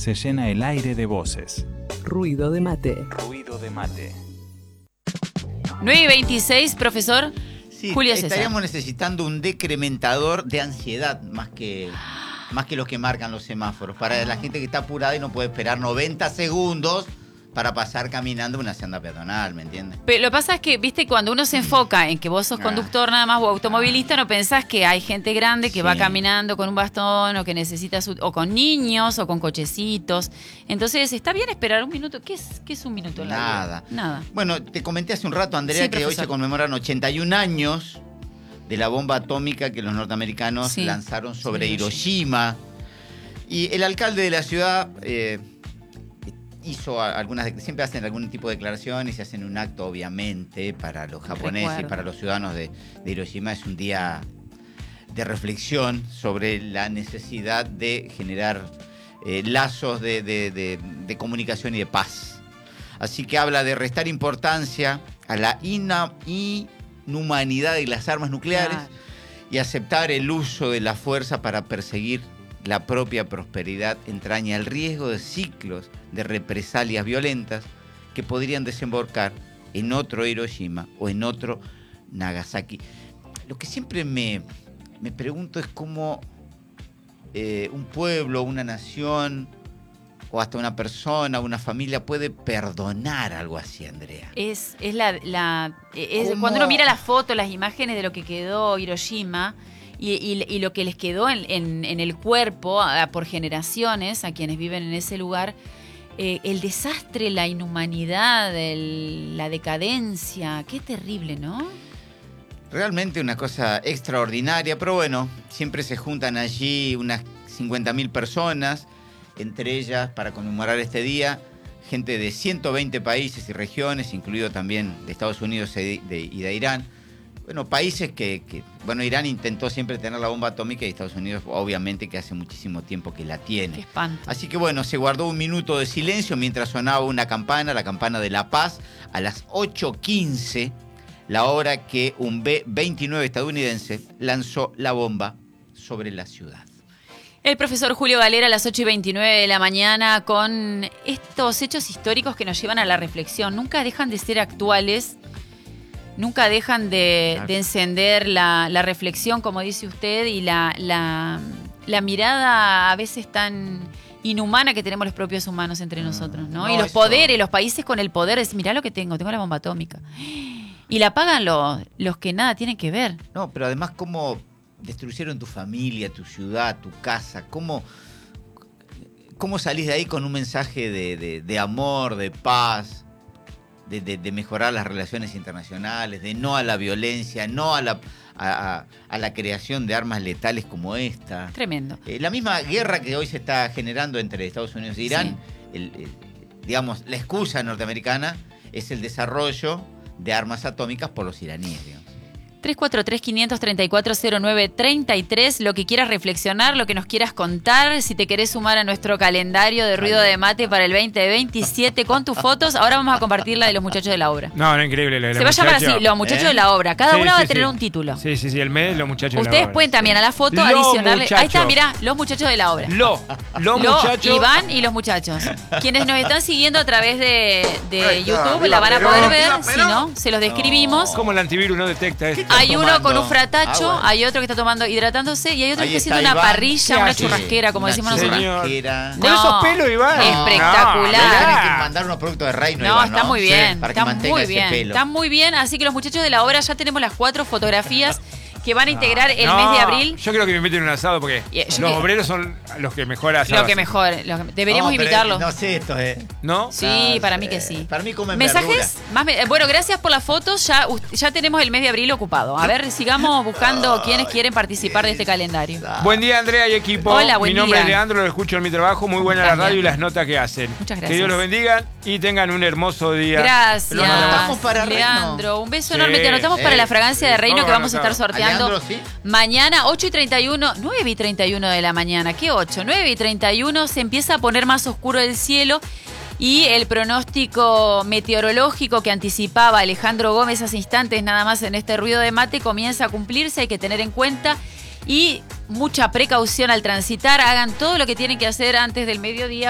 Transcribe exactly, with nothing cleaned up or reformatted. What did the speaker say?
se llena el aire de voces. Ruido de mate. Ruido de mate. nueve y veintiséis, profesor Sí, Julio César. estaríamos necesitando un decrementador de ansiedad más que, más que los que marcan los semáforos. Para la gente que está apurada y no puede esperar noventa segundos para pasar caminando una senda peatonal, ¿me entiendes? Pero lo que pasa es que, viste, cuando uno se enfoca en que vos sos Ah. conductor nada más o automovilista, no pensás que hay gente grande que Sí. va caminando con un bastón o que necesita su, o con niños o con cochecitos. Entonces, está bien esperar un minuto. ¿Qué es, qué es un minuto en la vida? Nada. Nada. Bueno, te comenté hace un rato, Andrea, Sí, que hoy profesor. se conmemoran ochenta y un años de la bomba atómica que los norteamericanos Sí. lanzaron sobre Sí, Hiroshima. Y el alcalde de la ciudad eh, hizo a- algunas, de- siempre hacen algún tipo de declaraciones y hacen un acto, obviamente, para los japoneses Recuerdo. y para los ciudadanos de, de Hiroshima. Es un día de reflexión sobre la necesidad de generar eh, lazos de, de- de- de comunicación y de paz. Así que habla de restar importancia a la ina- inhumanidad de las armas nucleares Claro. y aceptar el uso de la fuerza para perseguir la propia prosperidad. Entraña el riesgo de ciclos de represalias violentas que podrían desembocar en otro Hiroshima o en otro Nagasaki. Lo que siempre me, me pregunto es cómo eh, un pueblo, una nación o hasta una persona, una familia puede perdonar algo así, Andrea. Es, es la, la es- ¿Cómo? cuando uno mira las fotos, las imágenes de lo que quedó Hiroshima y, y- y lo que les quedó en, en- en el cuerpo a- por generaciones a quienes viven en ese lugar, eh, el desastre, la inhumanidad, el- la decadencia, qué terrible, ¿no? Realmente una cosa extraordinaria, pero bueno, siempre se juntan allí unas cincuenta mil personas, entre ellas para conmemorar este día, gente de ciento veinte países y regiones, incluido también de Estados Unidos y de, y de Irán. Bueno, países que, que, bueno, Irán intentó siempre tener la bomba atómica y Estados Unidos obviamente que hace muchísimo tiempo que la tiene. Qué espanto. Así que bueno, se guardó un minuto de silencio mientras sonaba una campana, la campana de La Paz, a las ocho quince, la hora que un B veintinueve estadounidense lanzó la bomba sobre la ciudad. El profesor Julio Galera a las ocho y veintinueve de la mañana con estos hechos históricos que nos llevan a la reflexión. Nunca dejan de ser actuales, nunca dejan de, Claro. de encender la, la reflexión, como dice usted, y la, la, la mirada a veces tan inhumana que tenemos los propios humanos entre nosotros, ¿no? No, y los eso- poderes, los países con el poder, es mirá lo que tengo, tengo la bomba atómica. Y la pagan los, los que nada tienen que ver. No, pero además cómo destruyeron tu familia, tu ciudad, tu casa, cómo, cómo salís de ahí con un mensaje de, de- de amor, de paz, de, de- de mejorar las relaciones internacionales, de no a la violencia, no a la, a, a- a la creación de armas letales como esta. Tremendo. Eh, la misma guerra que hoy se está generando entre Estados Unidos e Irán, el- el- digamos, la excusa norteamericana es el desarrollo de armas atómicas por los iraníes, digamos. tres cuatro tres, quinientos treinta y cuatro, cero nueve treinta y tres, lo que quieras reflexionar, lo que nos quieras contar, si te querés sumar a nuestro calendario de ruido de mate para el veinte veintisiete con tus fotos. Ahora vamos a compartir la de los muchachos de la obra. No, no, increíble. Lo de Se los va a llamar así, muchachos. los muchachos ¿Eh? de la obra. Cada Sí, uno va sí, a tener sí. un título. Sí, sí, sí, el mes, los muchachos de la Ustedes obra. pueden también a la foto Los adicionarle. Ahí está, muchachos. mirá, los muchachos de la obra. Lo, los Lo, muchachos. Iván y los muchachos. Quienes nos están siguiendo a través de, de Ahí está, YouTube viva la van a Perón, poder ver. viva Si Perón. no, se los describimos. No. ¿Cómo el antivirus no detecta esto? están Hay uno tomando? con un fratacho, Agua. hay otro que está tomando, hidratándose, y hay otro Ahí que está está haciendo una Iván. parrilla, ¿Qué una hace? churrasquera, como Una decimos nosotros. Señor. churrasquera. Con esos pelos, Iván. Espectacular. Tienen No, que mirá. mandar unos productos de Reino, No, Iván, está muy bien, Para que está mantenga muy ese bien, pelo. está muy bien. Así que los muchachos de la obra ya tenemos las cuatro fotografías que van a integrar el No, mes de abril. Yo creo que me inviten a un asado porque Y- yo los que- obreros son los que mejor asados. Lo que mejor, lo que- deberíamos No, pero invitarlos. No sé esto, ¿eh? ¿No? Sí, No para sé. mí que sí. Para mí comen ¿Mensajes? verduras. Más me- bueno, gracias por las fotos. Ya, us- ya tenemos el mes de abril ocupado. A ver, sigamos buscando quienes quieren participar de este calendario. Buen día, Andrea y equipo. Hola, buen Mi nombre día. es Leandro, lo escucho en mi trabajo. Muy buena la También. radio y las notas que hacen. Muchas gracias. Que Dios los bendiga y tengan un hermoso día. Gracias, Lo anotamos para Reino. Leandro. Un beso Sí, enorme. Te anotamos eh, para la fragancia de Reino todo que vamos a estar anotado. sorteando Leandro, ¿sí? mañana, ocho y treinta y uno, nueve y treinta y uno de la mañana. ¿Qué ocho? nueve y treinta y uno. Se empieza a poner más oscuro el cielo. Y el pronóstico meteorológico que anticipaba Alejandro Gómez hace instantes nada más en este ruido de mate comienza a cumplirse, hay que tener en cuenta y mucha precaución al transitar, hagan todo lo que tienen que hacer antes del mediodía.